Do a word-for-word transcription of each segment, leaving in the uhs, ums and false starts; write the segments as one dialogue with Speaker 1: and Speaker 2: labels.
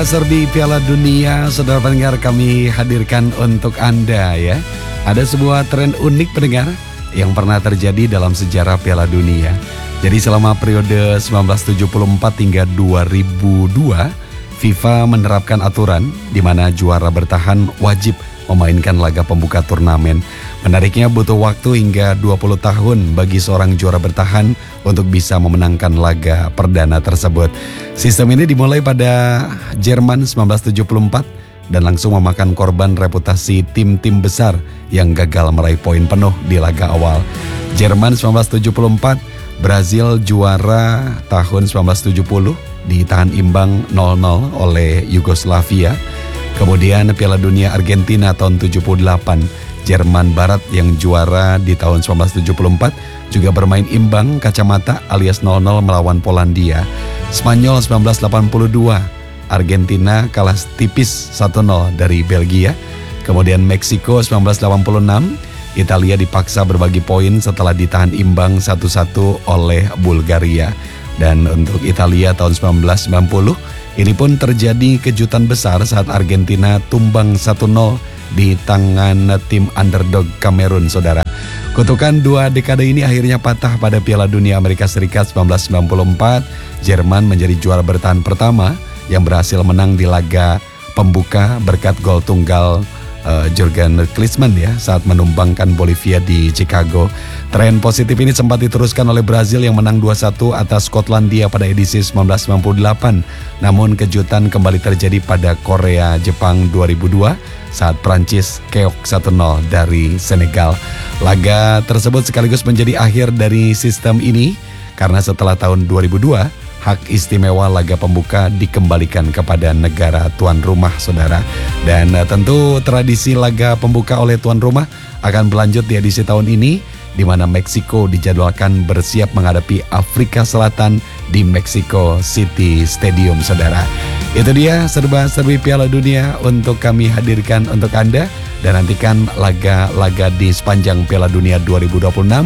Speaker 1: Serbi Piala Dunia, saudara pendengar, kami hadirkan untuk Anda ya. Ada sebuah tren unik pendengar yang pernah terjadi dalam sejarah Piala Dunia. Jadi selama periode seribu sembilan ratus tujuh puluh empat hingga dua ribu dua, FIFA menerapkan aturan di mana juara bertahan wajib memainkan laga pembuka turnamen. Menariknya butuh waktu hingga dua puluh tahun bagi seorang juara bertahan untuk bisa memenangkan laga perdana tersebut. Sistem ini dimulai pada Jerman seribu sembilan ratus tujuh puluh empat dan langsung memakan korban reputasi tim-tim besar yang gagal meraih poin penuh di laga awal. Jerman seribu sembilan ratus tujuh puluh empat, Brazil juara tahun seribu sembilan ratus tujuh puluh ditahan imbang nol nol oleh Yugoslavia. Kemudian Piala Dunia Argentina tahun tujuh puluh delapan, Jerman Barat yang juara di tahun seribu sembilan ratus tujuh puluh empat juga bermain imbang kacamata alias nol nol melawan Polandia. Spanyol seribu sembilan ratus delapan puluh dua, Argentina kalah tipis satu nol dari Belgia. Kemudian Meksiko seribu sembilan ratus delapan puluh enam, Italia dipaksa berbagi poin setelah ditahan imbang satu satu oleh Bulgaria. Dan untuk Italia tahun seribu sembilan ratus sembilan puluh, ini pun terjadi kejutan besar saat Argentina tumbang satu nol di tangan tim underdog Kamerun, saudara. Kutukan dua dekade ini akhirnya patah pada Piala Dunia Amerika Serikat seribu sembilan ratus sembilan puluh empat. Jerman menjadi juara bertahan pertama yang berhasil menang di laga pembuka berkat gol tunggal Uh, Jurgen Klinsmann ya saat menumbangkan Bolivia di Chicago. Tren positif ini sempat diteruskan oleh Brazil yang menang dua satu atas Skotlandia pada edisi seribu sembilan ratus sembilan puluh delapan. Namun kejutan kembali terjadi pada Korea Jepang dua ribu dua saat Prancis keok satu nol dari Senegal. Laga tersebut sekaligus menjadi akhir dari sistem ini karena setelah tahun dua ribu dua hak istimewa laga pembuka dikembalikan kepada negara tuan rumah, saudara. Dan uh, tentu tradisi laga pembuka oleh tuan rumah akan berlanjut di edisi tahun ini, di mana Meksiko dijadwalkan bersiap menghadapi Afrika Selatan di Mexico City Stadium, saudara. Itu dia serba-serbi Piala Dunia untuk kami hadirkan untuk Anda. Dan nantikan laga-laga di sepanjang Piala Dunia dua ribu dua puluh enam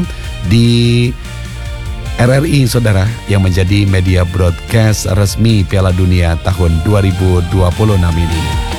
Speaker 1: di R R I, saudara, yang menjadi media broadcast resmi Piala Dunia tahun dua ribu dua puluh enam ini.